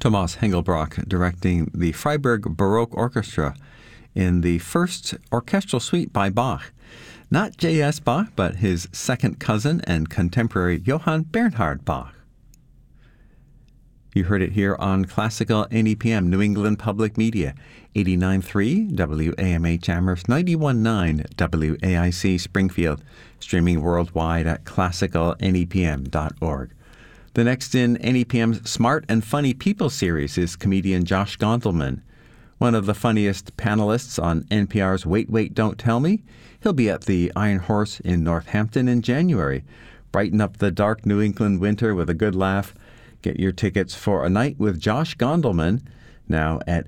Thomas Hengelbrock directing the Freiburg Baroque Orchestra in the first orchestral suite by Bach. Not J.S. Bach, but his second cousin and contemporary Johann Bernhard Bach. You heard it here on Classical NEPM, New England Public Media, 89.3 WAMH Amherst, 91.9 WAIC Springfield, streaming worldwide at classicalnepm.org. The next in NEPM's Smart and Funny People series is comedian Josh Gondelman, one of the funniest panelists on NPR's Wait, Wait, Don't Tell Me. He'll be at the Iron Horse in Northampton in January. Brighten up the dark New England winter with a good laugh. Get your tickets for a night with Josh Gondelman now at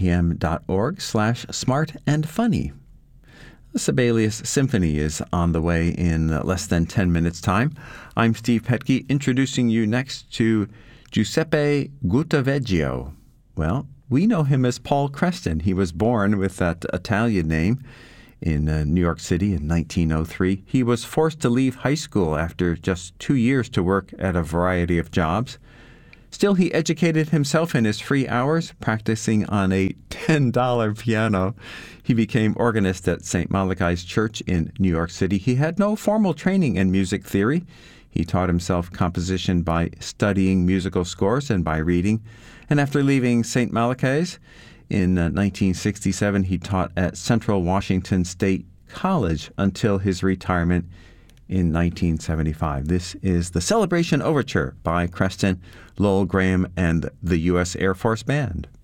nepm.org/smartandfunny. The Sibelius Symphony is on the way in less than 10 minutes' time. I'm Steve Petke, introducing you next to Giuseppe Guttaveggio. Well, we know him as Paul Creston. He was born with that Italian name in New York City in 1903. He was forced to leave high school after just 2 years to work at a variety of jobs. Still, he educated himself in his free hours, practicing on a $10 piano. He became organist at St. Malachi's Church in New York City. He had no formal training in music theory. He taught himself composition by studying musical scores and by reading. And after leaving St. Malachi's in 1967, he taught at Central Washington State College until his retirement in 1975. This is the Celebration Overture by Creston, Lowell Graham, and the U.S. Air Force Band.